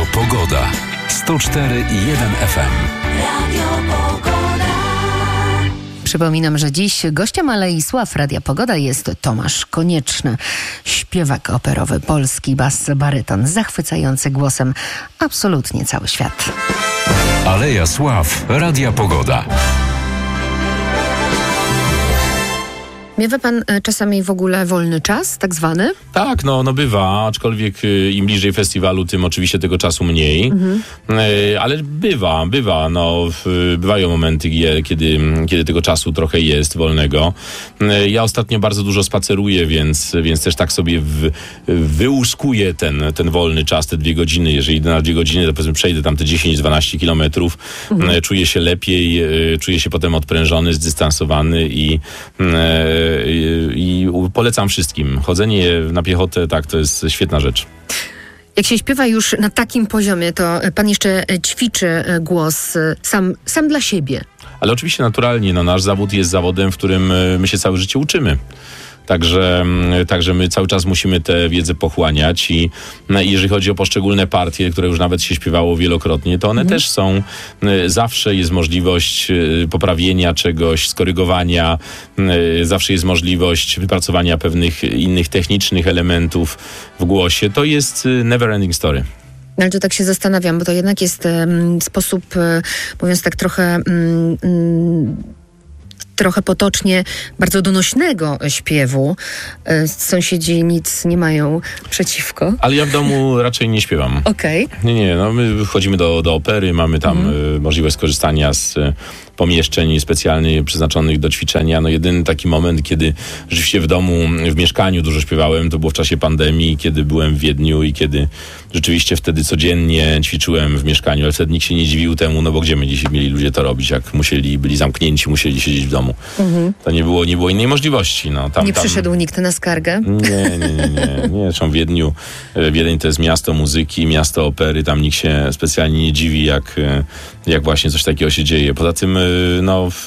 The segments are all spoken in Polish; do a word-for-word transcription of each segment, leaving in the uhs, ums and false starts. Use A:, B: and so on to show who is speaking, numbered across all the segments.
A: Pogoda. sto cztery i jeden F M. Radio Pogoda.
B: Przypominam, że dziś gościem Alei Sław Radia Pogoda jest Tomasz Konieczny, śpiewak operowy, polski bas-baryton, zachwycający głosem absolutnie cały świat.
A: Aleja Sław Radia Pogoda.
B: Miewa pan czasami w ogóle wolny czas, tak zwany?
C: Tak, no, no bywa, aczkolwiek im bliżej festiwalu, tym oczywiście tego czasu mniej. Mhm. E, ale bywa, bywa, no, w, bywają momenty, kiedy, kiedy tego czasu trochę jest wolnego. E, ja ostatnio bardzo dużo spaceruję, więc, więc też tak sobie w, wyłuskuję ten, ten wolny czas, te dwie godziny. Jeżeli na dwie godziny, to powiedzmy przejdę tam te dziesięć dwanaście kilometrów, mhm. e, czuję się lepiej, e, czuję się potem odprężony, zdystansowany i e, I, i polecam wszystkim. Chodzenie na piechotę, tak, to jest świetna rzecz.
B: Jak się śpiewa już na takim poziomie, to pan jeszcze ćwiczy głos sam, sam dla siebie.
C: Ale oczywiście naturalnie, no, nasz zawód jest zawodem, w którym my się całe życie uczymy. Także, także my cały czas musimy tę wiedzę pochłaniać i no, jeżeli chodzi o poszczególne partie, które już nawet się śpiewało wielokrotnie, to one mhm. też są, zawsze jest możliwość poprawienia czegoś, skorygowania, zawsze jest możliwość wypracowania pewnych innych technicznych elementów w głosie. To jest never ending story.
B: Ale to tak się zastanawiam, bo to jednak jest um, sposób, um, mówiąc tak trochę... Um, um, trochę potocznie, bardzo donośnego śpiewu. Sąsiedzi nic nie mają przeciwko.
C: Ale ja w domu raczej nie śpiewam.
B: Okej. Okay.
C: Nie, nie, no my chodzimy do, do opery, mamy tam mm. możliwość skorzystania z pomieszczeń specjalnie przeznaczonych do ćwiczenia. No jedyny taki moment, kiedy rzeczywiście w domu, w mieszkaniu dużo śpiewałem, to było w czasie pandemii, kiedy byłem w Wiedniu i kiedy rzeczywiście wtedy codziennie ćwiczyłem w mieszkaniu, ale wtedy nikt się nie dziwił temu, no bo gdzie my dzisiaj mieli ludzie to robić, jak musieli, byli zamknięci, musieli siedzieć w domu. Mhm. To nie było, nie było innej możliwości. No, tam,
B: nie
C: tam...
B: przyszedł nikt na skargę?
C: Nie, nie, nie, nie. nie. Zresztą w Wiedniu, Wiedeń to jest miasto muzyki, miasto opery, tam nikt się specjalnie nie dziwi, jak, jak właśnie coś takiego się dzieje. Poza tym no, w,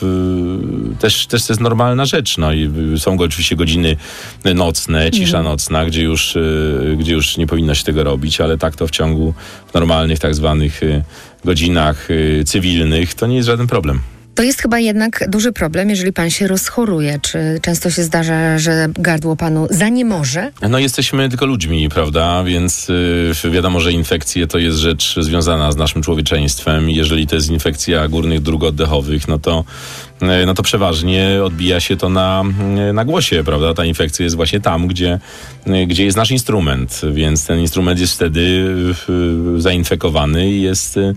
C: też, też to jest normalna rzecz. No, i są oczywiście godziny nocne, cisza mhm. nocna, gdzie już, gdzie już nie powinno się tego robić, ale tak to w ciągu normalnych tak zwanych godzinach cywilnych to nie jest żaden problem.
B: To jest chyba jednak duży problem, jeżeli pan się rozchoruje. Czy często się zdarza, że gardło panu zaniemoże?
C: No jesteśmy tylko ludźmi, prawda? Więc yy, wiadomo, że infekcje to jest rzecz związana z naszym człowieczeństwem. Jeżeli to jest infekcja górnych dróg oddechowych, no to, yy, no to przeważnie odbija się to na, yy, na głosie, prawda? Ta infekcja jest właśnie tam, gdzie, yy, gdzie jest nasz instrument. Więc ten instrument jest wtedy yy, zainfekowany i jest... Yy,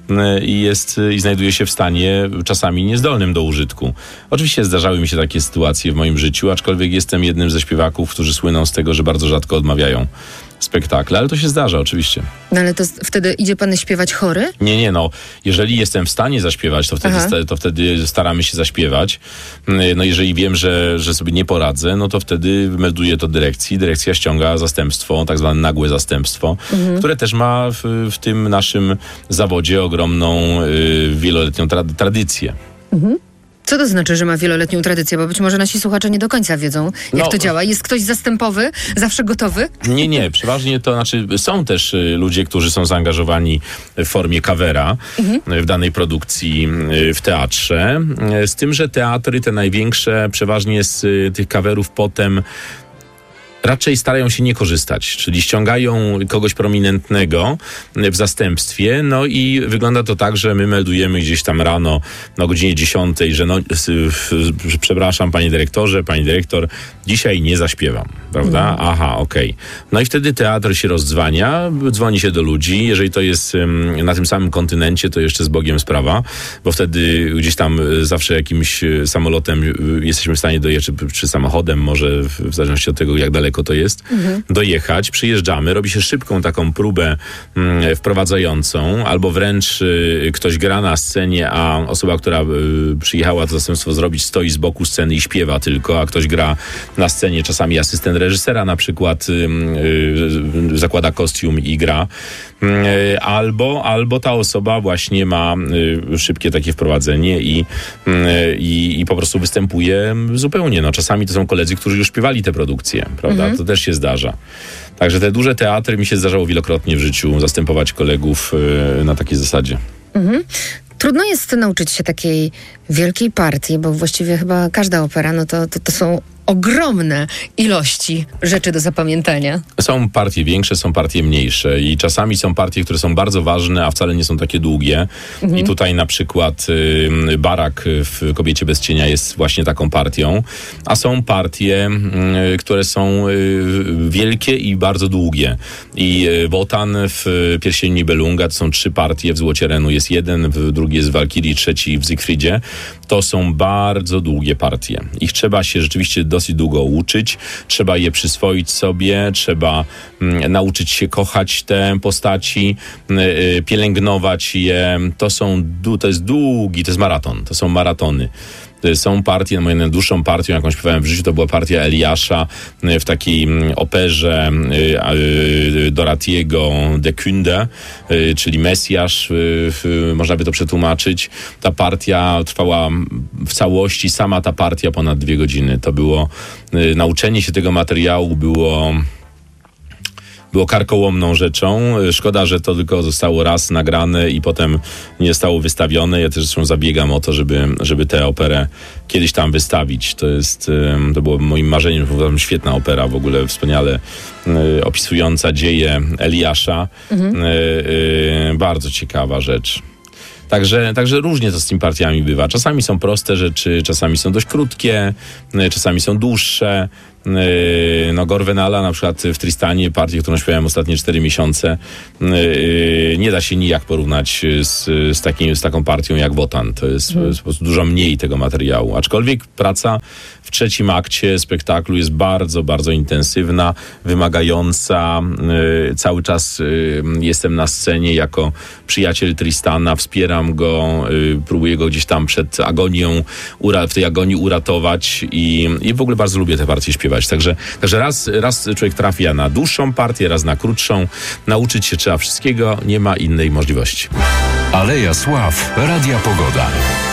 C: I, jest, i znajduje się w stanie czasami niezdolnym do użytku. Oczywiście zdarzały mi się takie sytuacje w moim życiu, aczkolwiek jestem jednym ze śpiewaków, którzy słyną z tego, że bardzo rzadko odmawiają spektakle, ale to się zdarza oczywiście.
B: No ale to wtedy idzie pan śpiewać chory?
C: Nie, nie, no. Jeżeli jestem w stanie zaśpiewać, to wtedy, sta, to wtedy staramy się zaśpiewać. No jeżeli wiem, że, że sobie nie poradzę, no to wtedy melduję to dyrekcji. Dyrekcja ściąga zastępstwo, tak zwane nagłe zastępstwo, mhm. które też ma w, w tym naszym zawodzie ogromną, y, wieloletnią tra- tradycję. Mhm.
B: Co to znaczy, że ma wieloletnią tradycję? Bo być może nasi słuchacze nie do końca wiedzą, jak no, to działa. Jest ktoś zastępowy, zawsze gotowy?
C: Nie, nie. Przeważnie to znaczy są też ludzie, którzy są zaangażowani w formie covera mhm. w danej produkcji w teatrze. Z tym, że teatry te największe przeważnie z tych coverów potem raczej starają się nie korzystać, czyli ściągają kogoś prominentnego w zastępstwie, no i wygląda to tak, że my meldujemy gdzieś tam rano o godzinie dziesiątej, że no, przepraszam panie dyrektorze, pani dyrektor, dzisiaj nie zaśpiewam, prawda? Mm. Aha, okej. Okay. No i wtedy teatr się rozdzwania, dzwoni się do ludzi, jeżeli to jest na tym samym kontynencie, to jeszcze z Bogiem sprawa, bo wtedy gdzieś tam zawsze jakimś samolotem jesteśmy w stanie dojechać, czy, czy samochodem, może w zależności od tego, jak daleko to jest, mhm. dojechać, przyjeżdżamy, robi się szybką taką próbę mm, wprowadzającą, albo wręcz y, ktoś gra na scenie, a osoba, która y, przyjechała to zastępstwo zrobić, stoi z boku sceny i śpiewa tylko, a ktoś gra na scenie, czasami asystent reżysera na przykład y, y, zakłada kostium i gra, y, albo, albo ta osoba właśnie ma y, szybkie takie wprowadzenie i, y, i, i po prostu występuje zupełnie. No, czasami to są koledzy, którzy już śpiewali te produkcje, prawda? mhm. to też się zdarza. Także te duże teatry mi się zdarzało wielokrotnie w życiu zastępować kolegów y, na takiej zasadzie.
B: Mhm. Trudno jest nauczyć się takiej wielkiej partii, bo właściwie chyba każda opera, no to, to, to są ogromne ilości rzeczy do zapamiętania.
C: Są partie większe, są partie mniejsze i czasami są partie, które są bardzo ważne, a wcale nie są takie długie. Mhm. I tutaj na przykład y, Barak w Kobiecie bez cienia jest właśnie taką partią, a są partie, y, które są y, wielkie i bardzo długie. I y, Wotan w Pierścieniu Nibelunga to są trzy partie, w Złocie Renu jest jeden, w drugi jest w Walkirii, trzeci w Zygfrydzie. To są bardzo długie partie. Ich trzeba się rzeczywiście dosyć długo uczyć, trzeba je przyswoić sobie, trzeba mm, nauczyć się kochać te postaci, y, pielęgnować je. To są, to jest długi, to jest maraton, to są maratony. Są partie, moją najdłuższą partią, jaką śpiewałem w życiu, to była partia Eliasza w takiej operze Doratiego de Kunde, czyli Mesjasz, można by to przetłumaczyć. Ta partia trwała w całości, sama ta partia ponad dwie godziny. To było, nauczenie się tego materiału było... Było karkołomną rzeczą. Szkoda, że to tylko zostało raz nagrane i potem nie zostało wystawione. Ja też zresztą zabiegam o to, żeby, żeby tę operę kiedyś tam wystawić. To jest, to było moim marzeniem. Była świetna opera, w ogóle wspaniale opisująca dzieje Eliasza. Mhm. Bardzo ciekawa rzecz. Także, także różnie to z tymi partiami bywa. Czasami są proste rzeczy, czasami są dość krótkie, czasami są dłuższe. No Gorvenala na przykład w Tristanie, partię, którą śpiewałem ostatnie cztery miesiące, nie da się nijak porównać z, z, takim, z taką partią jak Wotan. To jest hmm. po prostu dużo mniej tego materiału. Aczkolwiek praca w trzecim akcie spektaklu jest bardzo, bardzo intensywna, wymagająca. Cały czas jestem na scenie jako przyjaciel Tristana, wspieram go, próbuję go gdzieś tam przed agonią, w tej agonii uratować i, i w ogóle bardzo lubię te partie śpiewać. Także, także raz, raz człowiek trafia na dłuższą partię, raz na krótszą. Nauczyć się trzeba wszystkiego, nie ma innej możliwości.
A: Aleja Sław, Radia Pogoda.